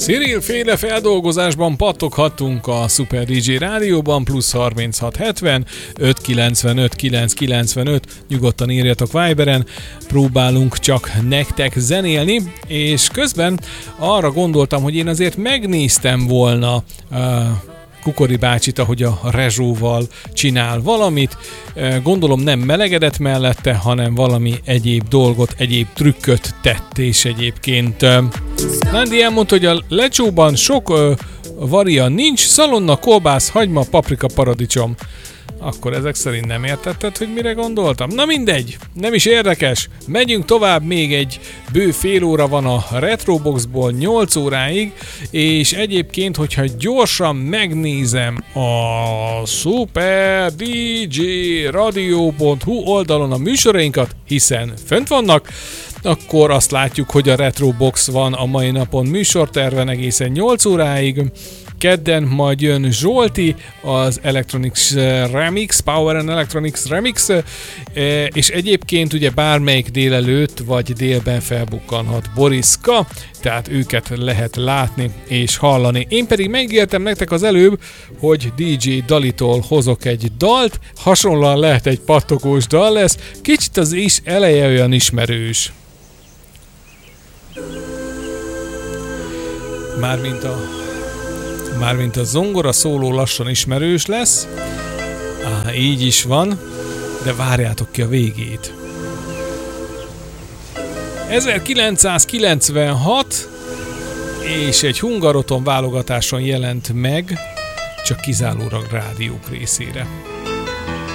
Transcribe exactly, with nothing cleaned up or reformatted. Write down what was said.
Cyril féle feldolgozásban pattoghattunk a Super dé dzsé rádióban, plusz harminchat hetven öt kilencvenöt kilenc kilencvenöt, nyugodtan írjatok Viberen, próbálunk csak nektek zenélni, és közben arra gondoltam, hogy én azért megnéztem volna uh, Kukori bácsit, ahogy a Rezsóval csinál valamit. Gondolom nem melegedett mellette, hanem valami egyéb dolgot, egyéb trükköt tett, és egyébként Nandi elmondta, hogy a lecsóban sok uh, varia nincs, szalonna, kolbász, hagyma, paprika, paradicsom. Akkor ezek szerint nem értetted, hogy mire gondoltam? Na mindegy, nem is érdekes. Megyünk tovább, még egy bő fél óra van a Retroboxból nyolc óráig, és egyébként, hogyha gyorsan megnézem a super dé dzsé radio pont hu oldalon a műsorainkat, hiszen fönt vannak, akkor azt látjuk, hogy a Retrobox van a mai napon műsorterven egészen nyolc óráig. Kedden majd jön Zsolti, az Electronics Remix, Power and Electronics Remix, és egyébként ugye bármelyik délelőtt vagy délben felbukkanhat Boriska, tehát őket lehet látni és hallani. Én pedig megígértem nektek az előbb, hogy dé dzsé Dalitól hozok egy dalt, hasonlóan lehet egy pattogós dal lesz, kicsit az is eleje olyan ismerős. Mármint a Mármint a zongora szóló lassan ismerős lesz. Á, így is van, de várjátok ki a végét. ezerkilencszázkilencvenhat és egy Hungaroton válogatáson jelent meg, csak kizárólag rádiók részére.